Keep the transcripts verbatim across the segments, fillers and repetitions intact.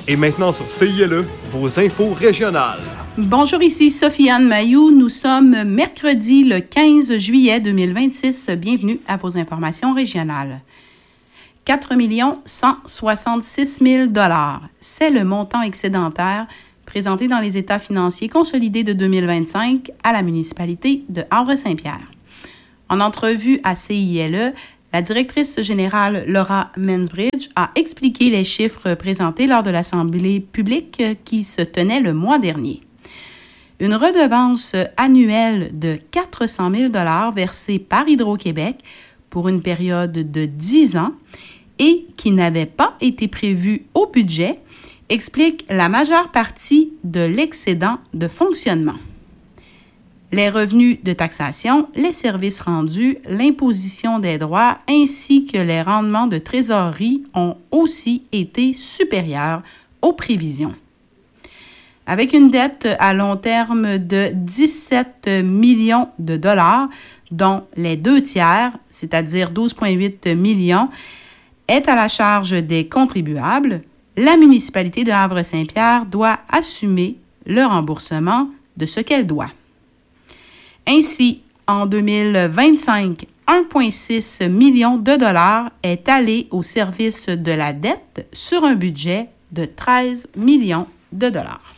Et maintenant sur C I L E, vos infos régionales. Bonjour, ici Sophie-Anne Mailloux. Nous sommes mercredi le quinze juillet deux mille vingt-six. Bienvenue à vos informations régionales. quatre millions cent soixante-six mille dollars, c'est le montant excédentaire présenté dans les états financiers consolidés de deux mille vingt-cinq à la municipalité de Havre-Saint-Pierre. En entrevue à C I L E, la directrice générale Laura Mansbridge a expliqué les chiffres présentés lors de l'Assemblée publique qui se tenait le mois dernier. Une redevance annuelle de quatre cent mille dollars versée par Hydro-Québec pour une période de dix ans et qui n'avait pas été prévue au budget explique la majeure partie de l'excédent de fonctionnement. Les revenus de taxation, les services rendus, l'imposition des droits ainsi que les rendements de trésorerie ont aussi été supérieurs aux prévisions. Avec une dette à long terme de dix-sept millions de dollars, dont les deux tiers, c'est-à-dire douze virgule huit millions, est à la charge des contribuables, la municipalité de Havre-Saint-Pierre doit assumer le remboursement de ce qu'elle doit. Ainsi, en deux mille vingt-cinq, un virgule six million de dollars est allé au service de la dette sur un budget de treize millions de dollars.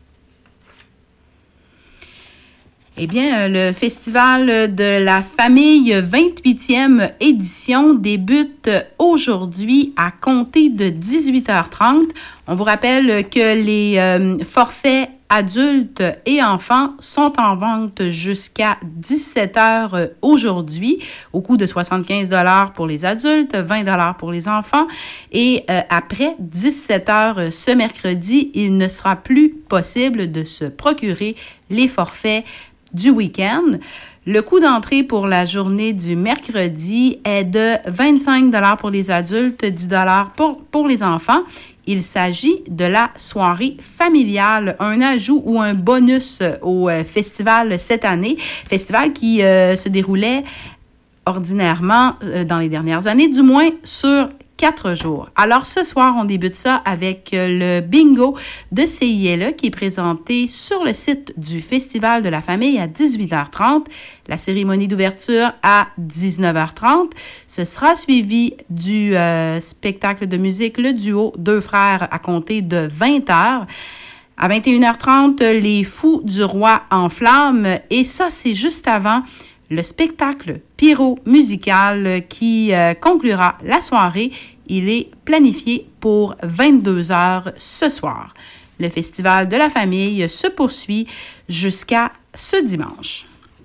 Eh bien, le Festival de la famille vingt-huitième édition débute aujourd'hui à compter de dix-huit heures trente. On vous rappelle que les euh, forfaits adultes et enfants sont en vente jusqu'à dix-sept heures aujourd'hui, au coût de soixante-quinze dollars pour les adultes, vingt dollars pour les enfants. Et euh, après dix-sept heures ce mercredi, il ne sera plus possible de se procurer les forfaits du week-end. Le coût d'entrée pour la journée du mercredi est de vingt-cinq dollars pour les adultes, dix dollars pour, pour les enfants. Il s'agit de la soirée familiale, un ajout ou un bonus au euh, festival cette année. Festival qui euh, se déroulait ordinairement euh, dans les dernières années, du moins sur quatre jours. Alors ce soir, on débute ça avec le bingo de C I L E qui est présenté sur le site du Festival de la famille à dix-huit heures trente. La cérémonie d'ouverture à dix-neuf heures trente. Ce sera suivi du euh, spectacle de musique Le Duo Deux Frères à compter de vingt heures. À vingt et une heures trente, les Fous du Roi en flammes. Et ça, c'est juste avant le spectacle pyro-musical qui euh, conclura la soirée. Il est planifié pour vingt-deux heures ce soir. Le Festival de la famille se poursuit jusqu'à ce dimanche.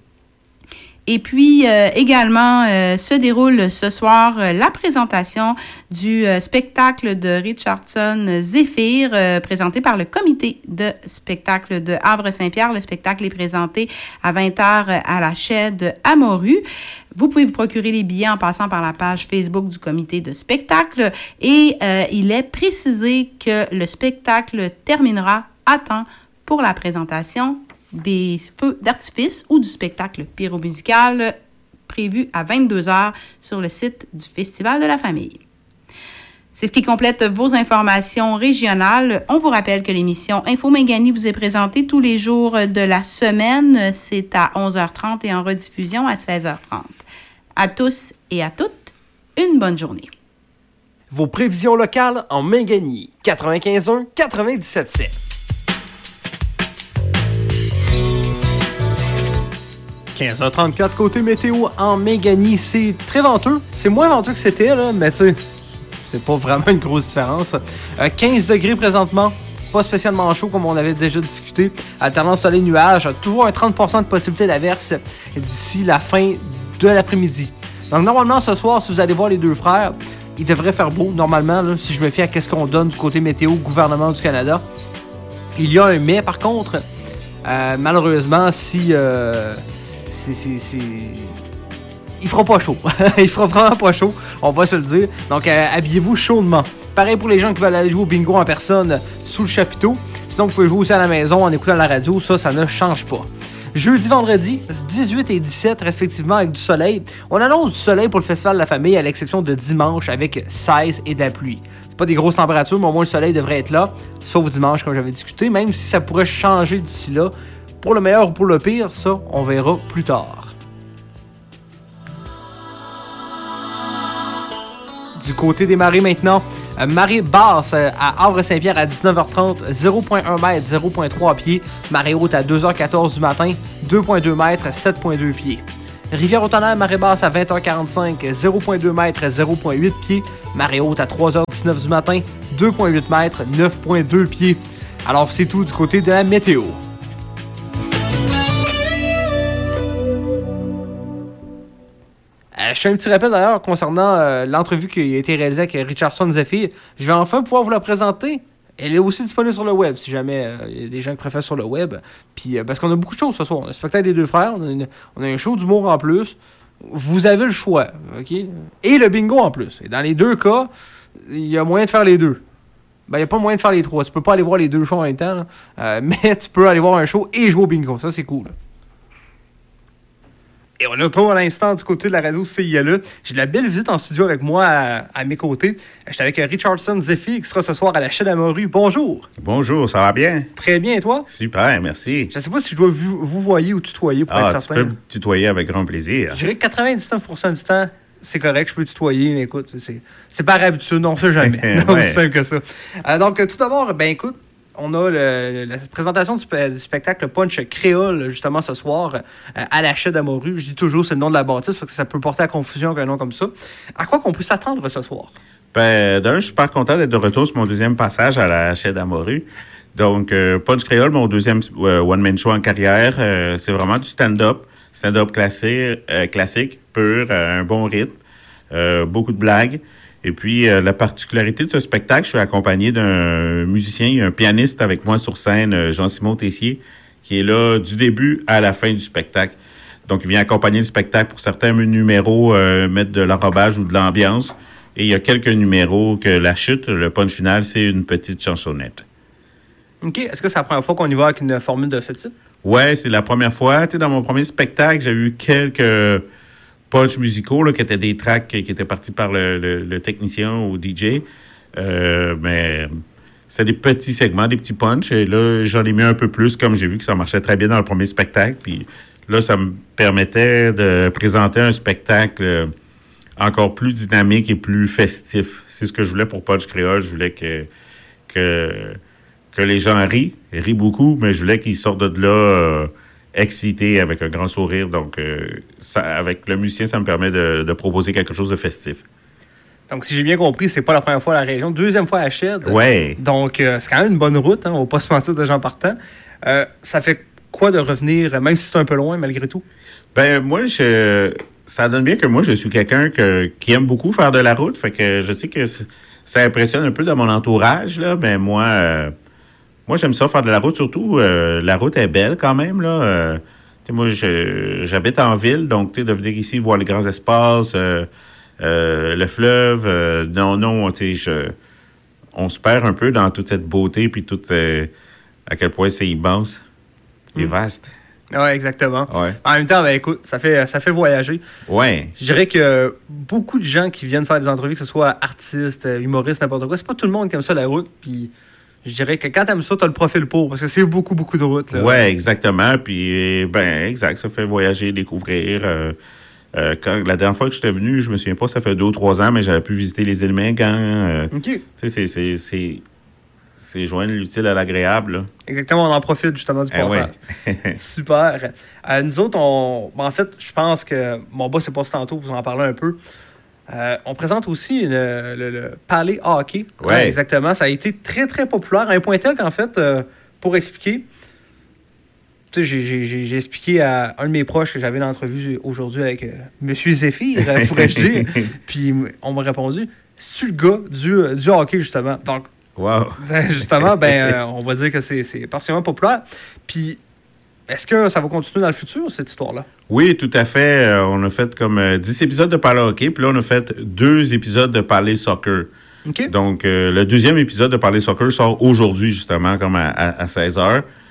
Et puis, euh, également, euh, se déroule ce soir euh, la présentation du euh, spectacle de Richardson Zephyr, euh, présenté par le comité de spectacle de Havre-Saint-Pierre. Le spectacle est présenté à vingt heures à la Chède à Morue. Vous pouvez vous procurer les billets en passant par la page Facebook du comité de spectacle. Et euh, il est précisé que le spectacle terminera à temps pour la présentation des feux d'artifice ou du spectacle pyromusical prévu à vingt-deux heures sur le site du Festival de la famille. C'est ce qui complète vos informations régionales. On vous rappelle que l'émission Info Mingani vous est présentée tous les jours de la semaine. C'est à onze heures trente et en rediffusion à seize heures trente. À tous et à toutes, une bonne journée. Vos prévisions locales en Mingani, quatre-vingt-quinze un quatre-vingt-dix-sept sept. quinze heures trente-quatre côté météo en Mingani, c'est très venteux. C'est moins venteux que c'était, là, mais tu sais, c'est pas vraiment une grosse différence. Euh, quinze degrés présentement, pas spécialement chaud comme on avait déjà discuté. Alternance soleil-nuage, toujours un trente pour cent de possibilité d'averse d'ici la fin de l'après-midi. Donc normalement, ce soir, si vous allez voir les deux frères, il devrait faire beau, normalement, là, si je me fie à ce qu'on donne du côté météo, gouvernement du Canada. Il y a un mais, par contre, euh, malheureusement, si... Euh, C'est, c'est, c'est... Il fera pas chaud. Il fera vraiment pas chaud, on va se le dire. Donc, euh, habillez-vous chaudement. Pareil pour les gens qui veulent aller jouer au bingo en personne sous le chapiteau. Sinon, vous pouvez jouer aussi à la maison en écoutant la radio. Ça, ça ne change pas. Jeudi, vendredi, dix-huit et dix-sept respectivement avec du soleil. On annonce du soleil pour le Festival de la famille à l'exception de dimanche avec seize et de la pluie. C'est pas des grosses températures, mais au moins le soleil devrait être là, sauf dimanche comme j'avais discuté, même si ça pourrait changer d'ici là. Pour le meilleur ou pour le pire, ça, on verra plus tard. Du côté des marées maintenant, euh, marée basse euh, à Havre-Saint-Pierre à dix-neuf heures trente, zéro virgule un mètre, zéro virgule trois pieds. Marée haute à deux heures quatorze du matin, deux virgule deux mètres, sept virgule deux pieds. Rivière-au-Tonnerre, marée basse à vingt heures quarante-cinq, zéro virgule deux mètres, zéro virgule huit pieds. Marée haute à trois heures dix-neuf du matin, deux virgule huit mètres, neuf virgule deux pieds. Alors c'est tout du côté de la météo. Euh, je fais un petit rappel d'ailleurs concernant euh, l'entrevue qui a été réalisée avec Richardson Zephyr. Je vais enfin pouvoir vous la présenter. Elle est aussi disponible sur le web, si jamais il euh, y a des gens qui préfèrent sur le web. Puis, euh, parce qu'on a beaucoup de choses ce soir. On a le spectacle des deux frères, on a, une, on a un show d'humour en plus. Vous avez le choix, OK? Et le bingo en plus. Et dans les deux cas, il y a moyen de faire les deux. Ben, il n'y a pas moyen de faire les trois. Tu peux pas aller voir les deux shows en même temps, euh, mais tu peux aller voir un show et jouer au bingo. Ça, c'est cool. Et on est autour à l'instant du côté de la radio C I L E. J'ai de la belle visite en studio avec moi à, à mes côtés. J'étais avec Richardson Zephyr qui sera ce soir à la Chaîne à Morue. Bonjour. Bonjour, ça va bien? Très bien, et toi? Super, merci. Je ne sais pas si je dois vous, vous voyer ou tutoyer pour ah, être certain. Tu peux me tutoyer avec grand plaisir. Je dirais que quatre-vingt-dix-neuf pour cent du temps, c'est correct, je peux tutoyer, mais écoute, c'est, c'est par habitude, on ne sait jamais. Non, ouais. C'est simple que ça. Euh, donc, tout d'abord, ben écoute, on a le, la présentation du, spe- du spectacle Punch Créole, justement, ce soir, euh, à la Chaîne à Morue. Je dis toujours, c'est le nom de la bâtisse, parce que ça peut porter à confusion qu'un nom comme ça. À quoi qu'on peut s'attendre ce soir? Ben, d'un, je suis super content d'être de retour sur mon deuxième passage à la Chaîne à Morue. Donc, euh, Punch Créole, mon deuxième euh, one-man show en carrière, euh, c'est vraiment du stand-up. Stand-up classique, euh, classique pur, euh, un bon rythme, euh, beaucoup de blagues. Et puis, euh, la particularité de ce spectacle, je suis accompagné d'un musicien, un pianiste avec moi sur scène, Jean-Simon Tessier, qui est là du début à la fin du spectacle. Donc, il vient accompagner le spectacle pour certains numéros, euh, mettre de l'enrobage ou de l'ambiance. Et il y a quelques numéros que la chute, le punch final, c'est une petite chansonnette. OK. Est-ce que c'est la première fois qu'on y va avec une formule de ce type? Ouais, c'est la première fois. Tu sais, dans mon premier spectacle, j'ai eu quelques punch musicaux, là, qui étaient des tracks qui étaient partis par le, le, le technicien ou D J. Euh, mais c'est des petits segments, des petits punchs. Et là, j'en ai mis un peu plus, comme j'ai vu que ça marchait très bien dans le premier spectacle. Puis là, ça me permettait de présenter un spectacle encore plus dynamique et plus festif. C'est ce que je voulais pour Punch Créole. Je voulais que, que, que les gens rient, rient beaucoup, mais je voulais qu'ils sortent de là euh, excité, avec un grand sourire. Donc, euh, ça, avec le musicien, ça me permet de, de proposer quelque chose de festif. Donc, si j'ai bien compris, c'est pas la première fois à la région. Deuxième fois à Shed. Oui. Donc, euh, c'est quand même une bonne route. Hein, on va pas se mentir de gens partant. Euh, ça fait quoi de revenir, même si c'est un peu loin, malgré tout? Ben, moi, je, ça donne bien que moi, je suis quelqu'un que, qui aime beaucoup faire de la route. Fait que je sais que ça impressionne un peu dans mon entourage, là. Ben, moi... Euh, Moi, j'aime ça, faire de la route, surtout, euh, la route est belle quand même, là. Euh, moi, je, j'habite en ville, donc, tu sais, de venir ici, voir les grands espaces, euh, euh, le fleuve, euh, non, non, tu sais, on se perd un peu dans toute cette beauté, puis tout, euh, à quel point c'est immense, et mmh. vaste. Oui, exactement. Ouais. En même temps, ben écoute, ça fait, ça fait voyager. Oui. Je dirais que beaucoup de gens qui viennent faire des entrevues, que ce soit artistes, humoristes, n'importe quoi, c'est pas tout le monde qui aime ça, la route, puis... Je dirais que quand t'aimes ça, t'as le profil pour, parce que c'est beaucoup, beaucoup de routes. Oui, exactement. Puis, ben, exact, ça fait voyager, découvrir. Euh, euh, quand, la dernière fois que j'étais venu, je me souviens pas, ça fait deux ou trois ans, mais j'avais pu visiter les îles Mingan. Euh, OK. Tu sais, c'est, c'est, c'est, c'est joindre l'utile à l'agréable, là. Exactement, on en profite justement du eh passage. Ouais. Super. Euh, nous autres, on... en fait, je pense que mon boss est passé tantôt, vous en parler un peu. Euh, on présente aussi une, le, le Palais Hockey. Ouais. Ouais, exactement. Ça a été très, très populaire. À un point tel qu'en fait, euh, pour expliquer, tu sais, j'ai, j'ai, j'ai expliqué à un de mes proches que j'avais une entrevue aujourd'hui avec euh, M. Zephyr, pourrais-je dire. Puis on m'a répondu, c'est le gars du, du hockey, justement. Donc, wow. justement, ben, euh, on va dire que c'est, c'est particulièrement populaire. Puis, est-ce que ça va continuer dans le futur, cette histoire-là? Oui, tout à fait. Euh, on a fait comme euh, dix épisodes de Parler Hockey, puis là, on a fait deux épisodes de Parler Soccer. Okay. Donc, euh, le deuxième épisode de Parler Soccer sort aujourd'hui, justement, comme à, à, à seize heures.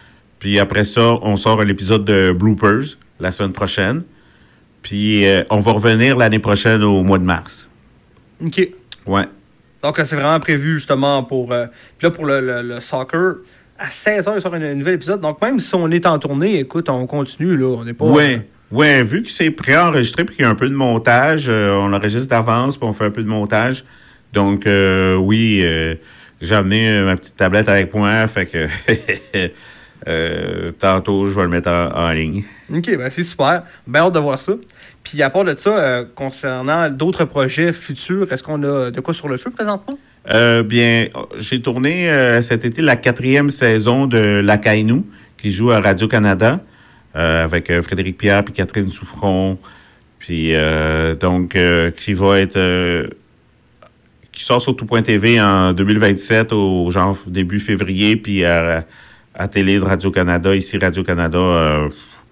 Puis après ça, on sort l'épisode de Bloopers la semaine prochaine. Puis euh, on va revenir l'année prochaine au mois de mars. OK. Ouais. Donc, c'est vraiment prévu, justement, pour... Euh, puis là, pour le, le, le soccer, à seize heures, il sort un, un nouvel épisode. Donc, même si on est en tournée, écoute, on continue, là. On n'est pas... Oui. Euh... Oui, vu que c'est préenregistré puis qu'il y a un peu de montage, euh, on enregistre d'avance puis on fait un peu de montage. Donc, euh, oui, euh, j'ai amené ma petite tablette avec moi, fait que euh, tantôt, je vais le mettre en, en ligne. OK, ben c'est super. Bien hâte de voir ça. Puis à part de ça, euh, concernant d'autres projets futurs, est-ce qu'on a de quoi sur le feu présentement? Euh, bien, j'ai tourné euh, cet été la quatrième saison de La Caille-nous, qui joue à Radio-Canada, euh, avec euh, Frédéric Pierre puis Catherine Souffron. Puis, euh, donc, euh, qui va être... Euh, qui sort sur tout point T V en deux mille vingt-sept, au genre début février, puis à, à télé de Radio-Canada, ici Radio-Canada, euh,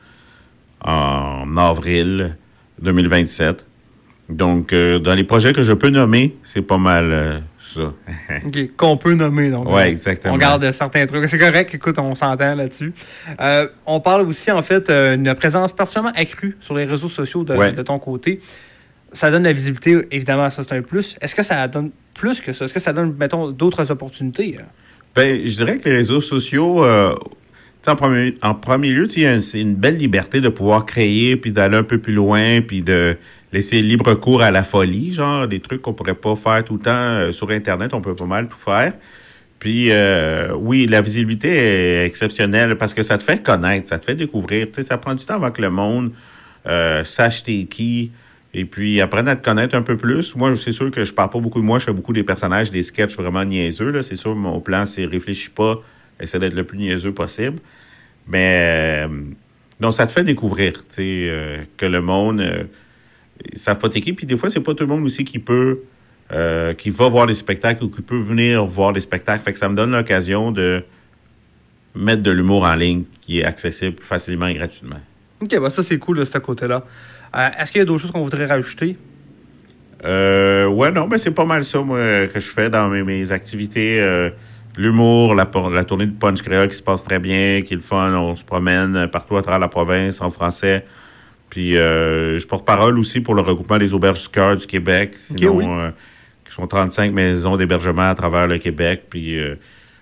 en avril deux mille vingt-sept. Donc, euh, dans les projets que je peux nommer, c'est pas mal euh, ça. OK, qu'on peut nommer. Donc, oui, on, exactement. On garde certains trucs. C'est correct, écoute, on s'entend là-dessus. Euh, on parle aussi, en fait, euh, une présence particulièrement accrue sur les réseaux sociaux de, ouais. de ton côté. Ça donne la visibilité, évidemment, ça c'est un plus. Est-ce que ça donne plus que ça? Est-ce que ça donne, mettons, d'autres opportunités? Bien, je dirais que les réseaux sociaux, euh, en, premier, en premier lieu, c'est une belle liberté de pouvoir créer, puis d'aller un peu plus loin, puis de laisser libre cours à la folie, genre des trucs qu'on pourrait pas faire tout le temps euh, sur Internet, on peut pas mal tout faire. Puis, euh, oui, la visibilité est exceptionnelle parce que ça te fait connaître, ça te fait découvrir. Tu sais, ça prend du temps avant que le monde euh, sache t'es qui. Et puis, apprendre à te connaître un peu plus. Moi, c'est sûr que je parle pas beaucoup de moi. Je fais beaucoup des personnages, des sketchs vraiment niaiseux. Là. C'est sûr, mon plan, c'est réfléchis pas, essaie d'être le plus niaiseux possible. Mais, euh, donc, ça te fait découvrir, tu sais, euh, que le monde, euh, ils savent pas t'es qui. Puis des fois, c'est pas tout le monde aussi qui peut, euh, qui va voir les spectacles ou qui peut venir voir les spectacles. Fait que ça me donne l'occasion de mettre de l'humour en ligne qui est accessible facilement et gratuitement. OK, bah ça, c'est cool de ce côté-là. Euh, est-ce qu'il y a d'autres choses qu'on voudrait rajouter? Euh, ouais, non, mais c'est pas mal ça, moi, que je fais dans mes, mes activités. Euh, l'humour, la, la tournée de Punch Créole qui se passe très bien, qui est le fun. On se promène partout à travers la province, en français. Puis, euh, je porte parole aussi pour le regroupement des auberges du cœur du Québec. Sinon, okay, oui. euh, qui sont trente-cinq maisons d'hébergement à travers le Québec. Puis, euh,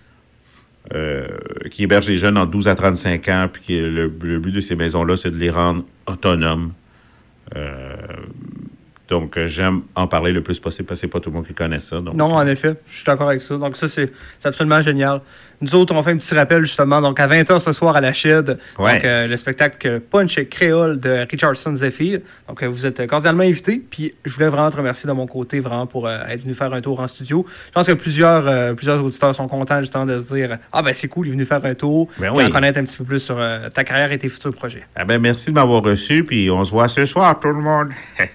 euh, qui hébergent les jeunes en douze à trente-cinq ans. Puis, qui, le, le but de ces maisons-là, c'est de les rendre autonomes. Euh, donc, euh, j'aime en parler le plus possible parce que c'est pas tout le monde qui connaît ça. Donc, non, en effet, je suis d'accord avec ça. Donc, ça, c'est, c'est absolument génial. Nous autres, on fait un petit rappel, justement. Donc, à vingt heures ce soir à la Shed, ouais. donc, euh, le spectacle Punch Créole de Richardson Zephyr. Donc, euh, vous êtes cordialement invités. Puis, je voulais vraiment te remercier de mon côté, vraiment, pour euh, être venu faire un tour en studio. Je pense que plusieurs, euh, plusieurs auditeurs sont contents, justement, de se dire « Ah, ben c'est cool, il est venu faire un tour. Ben » oui. En connaître un petit peu plus sur euh, ta carrière et tes futurs projets. Ah ben merci de m'avoir reçu, puis on se voit ce soir, tout le monde.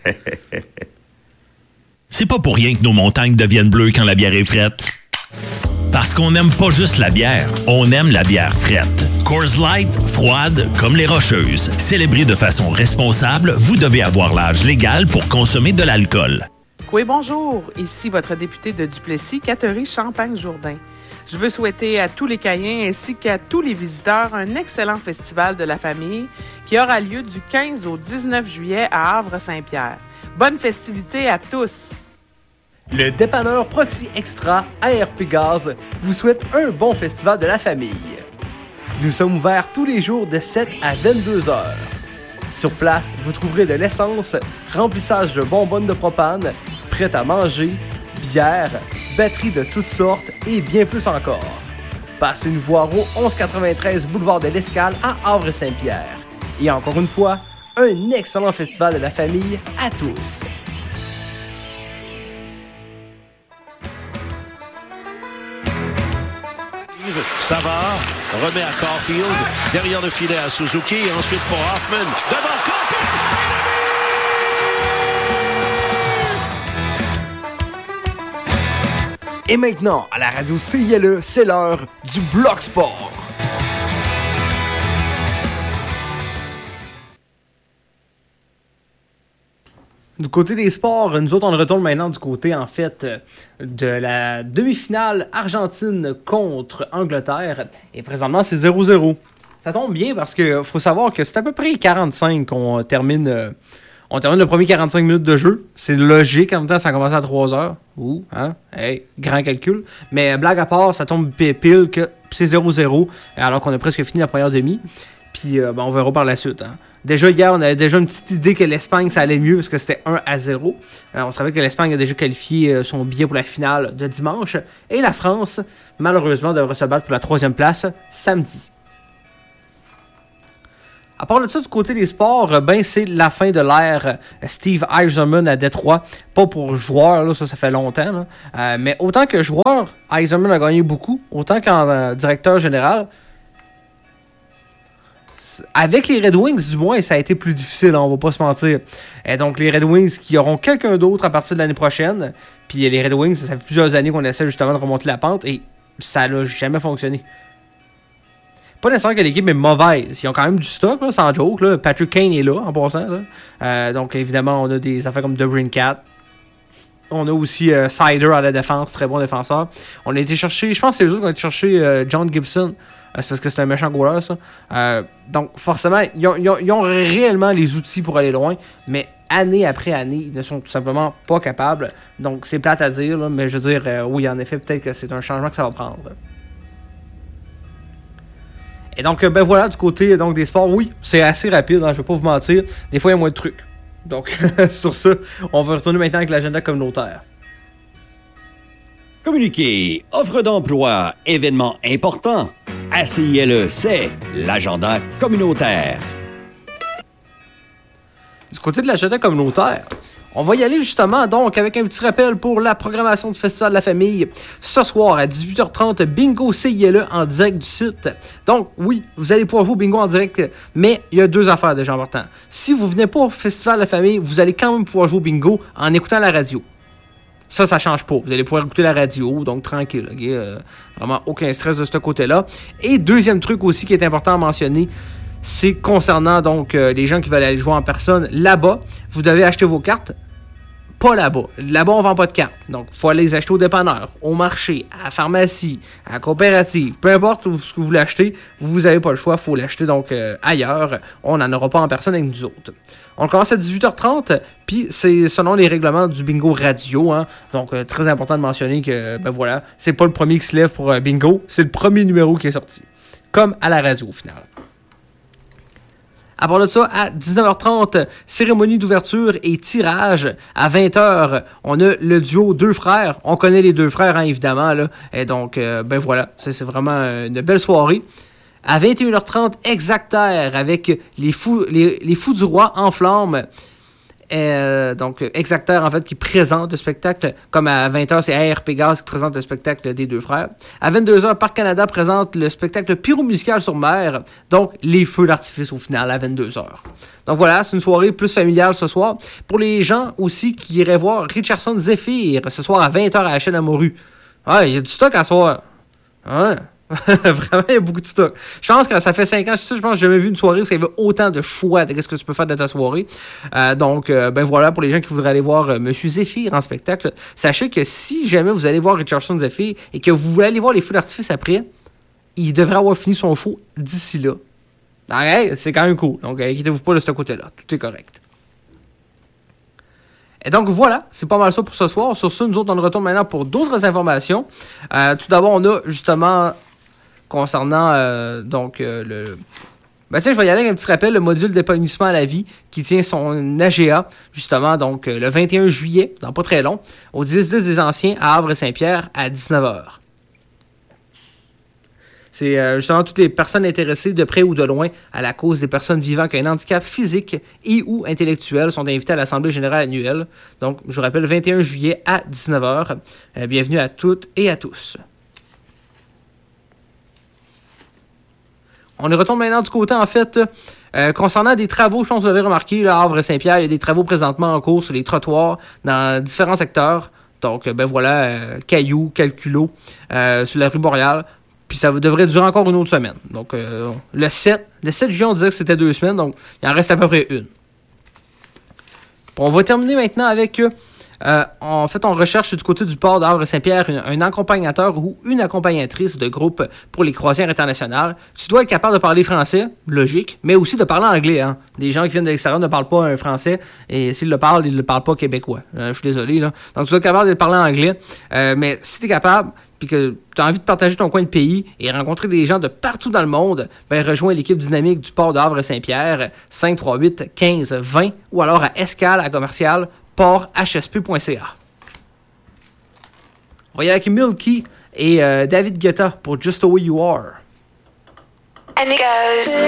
C'est pas pour rien que nos montagnes deviennent bleues quand la bière est frette. Parce qu'on n'aime pas juste la bière, on aime la bière frette. Coors Light, froide comme les Rocheuses. Célébrée de façon responsable, vous devez avoir l'âge légal pour consommer de l'alcool. Oui, bonjour. Ici votre députée de Duplessis, Catherine Champagne-Jourdain. Je veux souhaiter à tous les Caïens ainsi qu'à tous les visiteurs un excellent festival de la famille qui aura lieu du quinze au dix-neuf juillet à Havre-Saint-Pierre. Bonne festivité à tous! Le dépanneur Proxy Extra A R P Gaz vous souhaite un bon festival de la famille. Nous sommes ouverts tous les jours de sept à vingt-deux heures. Sur place, vous trouverez de l'essence, remplissage de bonbonnes de propane, prêt à manger, bière, batteries de toutes sortes et bien plus encore. Passez nous voir au onze quatre-vingt-treize boulevard de l'Escale à Havre-Saint-Pierre. Et encore une fois, un excellent festival de la famille à tous. Savard remet à Caulfield, derrière le filet à Suzuki, et ensuite pour Hoffman, devant Caulfield! Et maintenant, à la radio C I L E, c'est l'heure du Bloc Sport. Du côté des sports, nous autres, on retourne maintenant du côté, en fait, de la demi-finale Argentine contre Angleterre. Et présentement, c'est zéro zéro. Ça tombe bien parce que faut savoir que c'est à peu près quarante-cinq qu'on termine... Euh, on termine le premier quarante-cinq minutes de jeu. C'est logique, en même temps, ça a commencé à trois heures. Ouh, hein? Hey, grand calcul. Mais blague à part, ça tombe pile que c'est zéro zéro, alors qu'on a presque fini la première demi. Puis, euh, ben, on verra par la suite. Hein. Déjà, hier, on avait déjà une petite idée que l'Espagne, ça allait mieux, parce que c'était un à zéro. Euh, on savait que l'Espagne a déjà qualifié euh, son billet pour la finale de dimanche. Et la France, malheureusement, devrait se battre pour la troisième place samedi. À part de ça, du côté des sports, ben c'est la fin de l'ère Steve Yzerman à Détroit. Pas pour joueur, là, ça, ça fait longtemps. Là. Euh, mais autant que joueur, Yzerman a gagné beaucoup. Autant qu'en euh, directeur général, avec les Red Wings, du moins, ça a été plus difficile, hein, on va pas se mentir. Et donc, les Red Wings qui auront quelqu'un d'autre à partir de l'année prochaine. Puis les Red Wings, ça fait plusieurs années qu'on essaie justement de remonter la pente et ça n'a jamais fonctionné. Pas nécessairement que l'équipe est mauvaise. Ils ont quand même du stock, là, sans joke. Là. Patrick Kane est là, en passant. Là. Euh, donc, évidemment, on a des affaires comme DeBrincat. On a aussi euh, Sider à la défense, très bon défenseur. On a été chercher, je pense que c'est eux autres qui ont été chercher euh, John Gibson. Euh, c'est parce que c'est un méchant goaler, ça. Euh, donc, forcément, ils ont, ils, ont, ils ont réellement les outils pour aller loin. Mais année après année, ils ne sont tout simplement pas capables. Donc, c'est plate à dire, là, mais je veux dire, euh, oui, en effet, peut-être que c'est un changement que ça va prendre. Et donc, ben voilà, du côté donc, des sports, oui, c'est assez rapide, hein, je vais pas vous mentir. Des fois, il y a moins de trucs. Donc, sur ça, on va retourner maintenant avec l'agenda communautaire. Communiqué, offre d'emploi, événements importants. A C I L E, c'est l'agenda communautaire. Du côté de l'agenda communautaire, on va y aller justement donc avec un petit rappel pour la programmation du Festival de la Famille. Ce soir à dix-huit heures trente, bingo C I L E en direct du site. Donc oui, vous allez pouvoir jouer au bingo en direct, mais il y a deux affaires déjà importantes. Si vous venez pas au Festival de la Famille, vous allez quand même pouvoir jouer au bingo en écoutant la radio. Ça, ça change pas. Vous allez pouvoir écouter la radio, donc tranquille. Okay? Euh, vraiment aucun stress de ce côté-là. Et deuxième truc aussi qui est important à mentionner, c'est concernant donc euh, les gens qui veulent aller jouer en personne là-bas. Vous devez acheter vos cartes. Pas là-bas. Là-bas, on vend pas de cartes. Donc, il faut aller les acheter au dépanneur, au marché, à la pharmacie, à la coopérative. Peu importe où, ce que vous l'achetez, vous n'avez pas le choix. Il faut l'acheter donc euh, ailleurs. On n'en aura pas en personne avec nous autres. On commence à dix-huit heures trente, puis c'est selon les règlements du bingo radio. Hein. Donc, euh, très important de mentionner que, ben voilà, c'est pas le premier qui se lève pour un bingo. C'est le premier numéro qui est sorti. Comme à la radio, au final. À part de ça, à dix-neuf heures trente, cérémonie d'ouverture et tirage. À vingt heures, on a le duo Deux Frères. On connaît les Deux Frères, hein, évidemment. Là. Et donc, euh, ben voilà, c'est, c'est vraiment une belle soirée. À vingt et une heures trente, Exactaire avec les fous, les, les fous du roi en flammes. Euh, donc, Exactaire, en fait, qui présente le spectacle. Comme à vingt heures, c'est A R P Gaz qui présente le spectacle des Deux Frères. À vingt-deux heures, Parc Canada présente le spectacle pyro-musical sur mer. Donc, les feux d'artifice au final à vingt-deux heures. Donc voilà, c'est une soirée plus familiale ce soir. Pour les gens aussi qui iraient voir Richardson Zephyr ce soir à vingt heures à la chaîne à Morue. Ouais, il y a du stock à soir. Ouais. Vraiment, il y a beaucoup de stock. Je pense que ça fait cinq ans, je pense que j'ai jamais vu une soirée où il y avait autant de choix de ce que tu peux faire de ta soirée. Euh, donc, euh, ben voilà, pour les gens qui voudraient aller voir euh, Monsieur Zephyr en spectacle, sachez que si jamais vous allez voir Richardson Zephyr et que vous voulez aller voir les feux d'artifice après, il devrait avoir fini son show d'ici là. Donc, hey, c'est quand même cool. Donc, euh, inquiétez-vous pas de ce côté-là. Tout est correct. Et donc voilà, c'est pas mal ça pour ce soir. Sur ce, nous autres, on retourne maintenant pour d'autres informations. Euh, tout d'abord, on a justement... concernant euh, donc euh, le... Ben tiens, je vais y aller avec un petit rappel, le module d'épanouissement à la vie qui tient son A G A, justement, donc euh, le vingt et un juillet, dans pas très long, au dix dix des Anciens, à Havre-Saint-Pierre, à dix-neuf heures. C'est euh, justement toutes les personnes intéressées de près ou de loin à la cause des personnes vivant avec un handicap physique et ou intellectuel sont invitées à l'Assemblée générale annuelle. Donc, je vous rappelle, vingt et un juillet à dix-neuf heures. Euh, bienvenue à toutes et à tous. On y retourne maintenant du côté, en fait, euh, concernant des travaux, je pense que vous l'avez remarqué, là, à Havre-Saint-Pierre, il y a des travaux présentement en cours sur les trottoirs dans différents secteurs. Donc, ben voilà, euh, Cailloux, Calculo, euh, sur la rue Boréal. Puis ça devrait durer encore une autre semaine. Donc, euh, le sept, le sept juillet, on disait que c'était deux semaines, donc il en reste à peu près une. Bon, on va terminer maintenant avec... Euh, Euh, en fait, on recherche du côté du port d'Havre-Saint-Pierre un, un accompagnateur ou une accompagnatrice de groupe pour les croisières internationales. Tu dois être capable de parler français, logique, mais aussi de parler anglais. Hein. Les gens qui viennent de l'extérieur ne parlent pas un français et s'ils le parlent, ils ne le parlent pas québécois. Euh, je suis désolé. Là. Donc, tu dois être capable de parler anglais. Euh, mais si tu es capable puis que tu as envie de partager ton coin de pays et rencontrer des gens de partout dans le monde, ben rejoins l'équipe dynamique du port d'Havre-Saint-Pierre, cinq trois huit quinze vingt ou alors à escale à commercial port h s p point c a. On va y aller avec Milky et euh, David Guetta pour Just the Way You Are. And it goes.